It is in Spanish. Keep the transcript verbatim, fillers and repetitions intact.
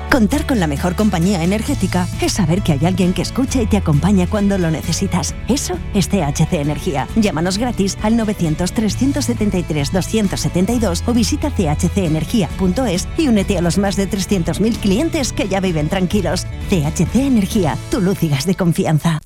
Contar con la mejor compañía energética es saber que hay alguien que escucha y te acompaña cuando lo necesitas. Eso es T H C Energía. Llámanos gratis al novecientos, trescientos setenta y tres, doscientos setenta y dos o visita c h c energía punto es y únete a los más de trescientos mil clientes que ya viven tranquilos. T H C Energía, tu luz y gas de confianza.